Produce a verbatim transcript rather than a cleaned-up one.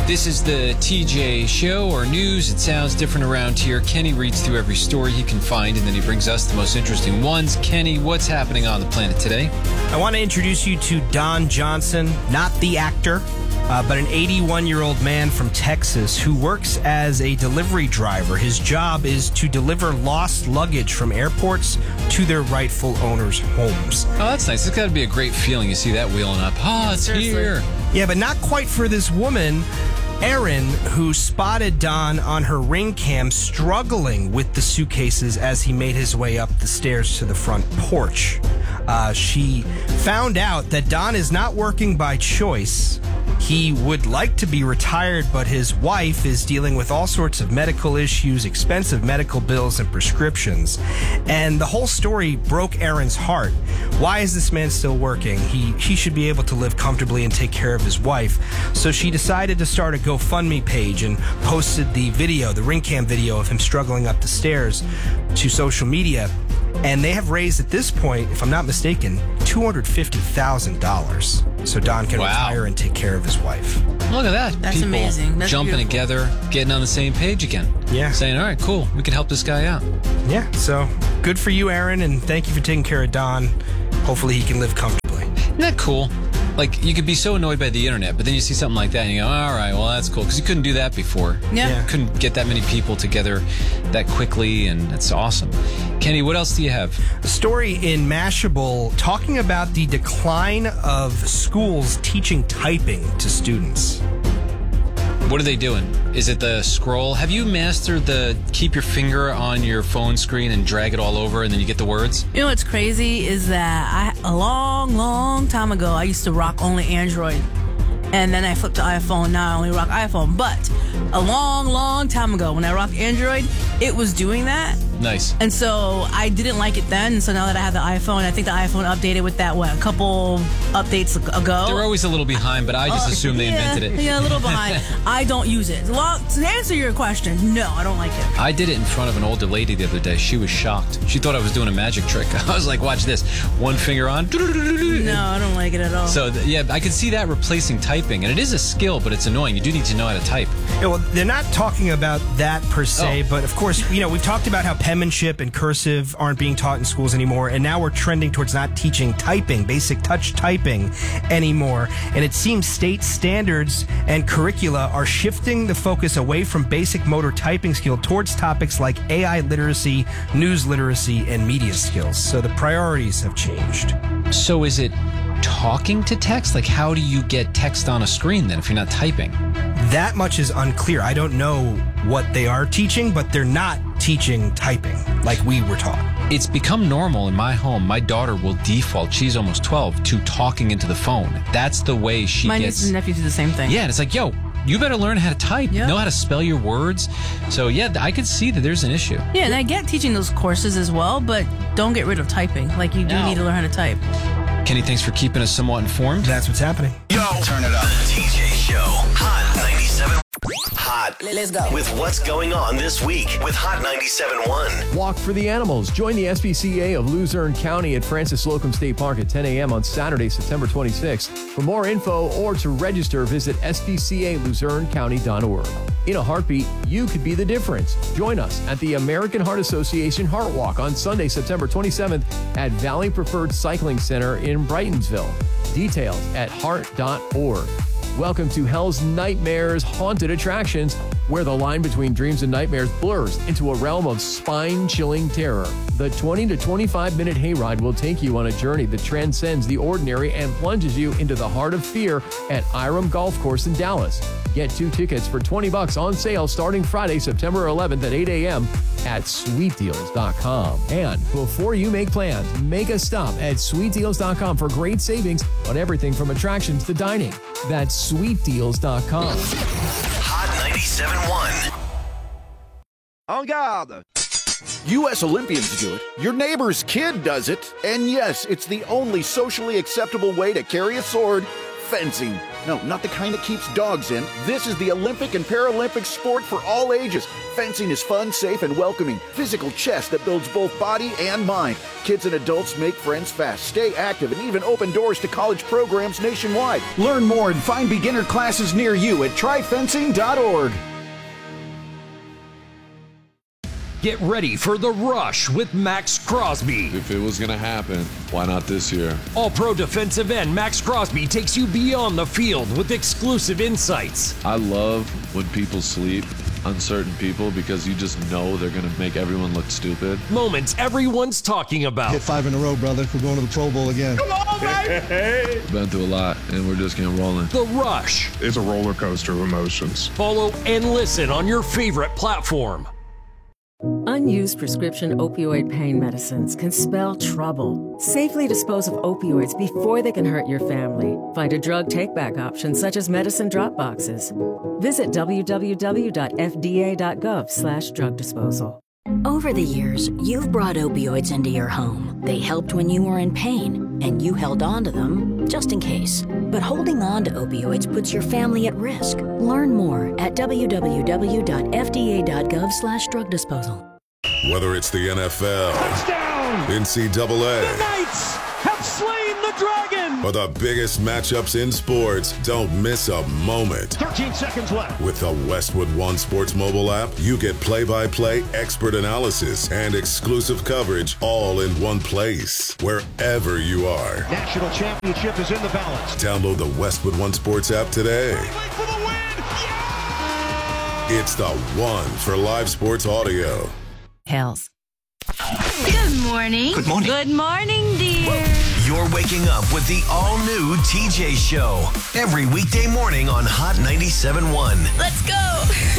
This is the T J Show, or news. It sounds different around here. Kenny reads through every story he can find, and then he brings us the most interesting ones. Kenny, what's happening on the planet today? I want to introduce you to Don Johnson, not the actor, uh, but an eighty-one-year-old man from Texas who works as a delivery driver. His job is to deliver lost luggage from airports to their rightful owners' homes. Oh, that's nice. It's got to be a great feeling. You see that wheeling up. Oh, it's Seriously. here. Yeah, but not quite for this woman, Erin, who spotted Don on her ring cam struggling with the suitcases as he made his way up the stairs to the front porch. Uh, she found out that Don is not working by choice. He would like to be retired, but his wife is dealing with all sorts of medical issues, expensive medical bills, and prescriptions. And the whole story broke Erin's heart. Why is this man still working? He, he should be able to live comfortably and take care of his wife. So she decided to start a GoFundMe page and posted the video, the ring cam video of him struggling up the stairs, to social media. And they have raised, at this point, if I'm not mistaken, two hundred fifty thousand dollars. So Don can Wow. retire and take care of his wife. Look at that. That's People amazing. That's jumping beautiful. together, getting on the same page again. Yeah. Saying, all right, cool. We can help this guy out. Yeah, so good for you, Erin, and thank you for taking care of Don. Hopefully he can live comfortably. Isn't that cool? Like, you could be so annoyed by the internet, but then you see something like that and you go, all right, well, that's cool. Because you couldn't do that before. Yeah. Yeah. Couldn't get that many people together that quickly, and that's awesome. Kenny, what else do you have? A story in Mashable talking about the decline of schools teaching typing to students. What are they doing? Is it the scroll? Have you mastered the keep your finger on your phone screen and drag it all over and then you get the words? You know what's crazy is that I, a long, long time ago, I used to rock only Android. And then I flipped to iPhone. Now I only rock iPhone. But a long, long time ago, when I rocked Android, it was doing that. Nice. And so I didn't like it then. And so now that I have the iPhone, I think the iPhone updated with that, what, a couple updates ago? They're always a little behind, but I just Uh, assume they yeah, invented it. Yeah, a little behind. I don't use it. Long, to answer your question, no, I don't like it. I did it in front of an older lady the other day. She was shocked. She thought I was doing a magic trick. I was like, watch this. One finger on. No, I don't like it at all. So, th- yeah, I can see that replacing typing. And it is a skill, but it's annoying. You do need to know how to type. Yeah, well, they're not talking about that per se, Oh. but of course, you know, we've talked about how penmanship and cursive aren't being taught in schools anymore, and now we're trending towards not teaching typing, basic touch typing anymore. And it seems state standards and curricula are shifting the focus away from basic motor typing skill towards topics like A I literacy, news literacy, and media skills. So the priorities have changed. So is it talking to text? Like, how do you get text on a screen then if you're not typing? That much is unclear. I don't know what they are teaching, but they're not teaching typing like we were taught. It's become normal in my home. My daughter will default, she's almost twelve, to talking into the phone. That's the way she My gets... nieces and nephews do the same thing. Yeah, and it's like, yo, you better learn how to type, Yeah. know how to spell your words. So, yeah, I could see that there's an issue. Yeah, and I get teaching those courses as well, but don't get rid of typing. Like, you do No. need to learn how to type. Kenny, thanks for keeping us somewhat informed. That's what's happening. Yo, turn it up. The T J Show. Hot ninety-seven. Hot. Let's go. With what's going on this week with Hot ninety-seven point one. Walk for the Animals. Join the S P C A of Luzerne County at Francis Slocum State Park at ten a.m. on Saturday, September twenty-sixth. For more info or to register, visit s p c a luzerne county dot org. In a heartbeat, you could be the difference. Join us at the American Heart Association Heart Walk on Sunday, September twenty-seventh at Valley Preferred Cycling Center in Brightonsville. Details at heart dot org. Welcome to Hell's Nightmares Haunted Attractions, where the line between dreams and nightmares blurs into a realm of spine-chilling terror. The twenty to twenty-five minute hayride will take you on a journey that transcends the ordinary and plunges you into the heart of fear at Iram Golf Course in Dallas. Get two tickets for twenty bucks on sale starting Friday, September eleventh at eight a.m. at sweet deals dot com. And before you make plans, make a stop at sweet deals dot com for great savings on everything from attractions to dining. That's sweet deals dot com. Hot ninety-seven point one. En garde! U S Olympians do it, your neighbor's kid does it, and yes, it's the only socially acceptable way to carry a sword Fencing. No, not the kind that keeps dogs in. This is the Olympic and Paralympic sport for all ages. Fencing is fun, safe, and welcoming. Physical chess that builds both body and mind. Kids and adults make friends fast, stay active, and even open doors to college programs nationwide. Learn more and find beginner classes near you at try fencing dot org. Get ready for The Rush with Max Crosby. If it was going to happen, why not this year? All-pro defensive end Max Crosby takes you beyond the field with exclusive insights. I love when people sleep, uncertain people, because you just know they're going to make everyone look stupid. Moments everyone's talking about. Hit five in a row, brother. We're going to the Pro Bowl again. Come on, baby! Been through a lot, and we're just getting rolling. The Rush. It's a roller coaster of emotions. Follow and listen on your favorite platform. Unused prescription opioid pain medicines can spell trouble. Safely dispose of opioids before they can hurt your family. Find a drug take-back option such as medicine drop boxes. Visit w w w dot f d a dot gov slash drug disposal. Over the years, you've brought opioids into your home. They helped when you were in pain, and you held on to them just in case. But holding on to opioids puts your family at risk. Learn more at w w w dot f d a dot gov slash drug disposal. Whether it's the N F L, touchdown, N C double A, the Knights have slain the dragon, or the biggest matchups in sports, don't miss a moment. thirteen seconds left. With the Westwood One Sports mobile app, you get play-by-play expert analysis and exclusive coverage all in one place, wherever you are. National championship is in the balance. Download the Westwood One Sports app today. For the win. Yeah! It's the one for live sports audio. Hells. Good morning. Good morning. Good morning, dear. You're waking up with the all-new T J Show. Every weekday morning on Hot ninety-seven point one. Let's go.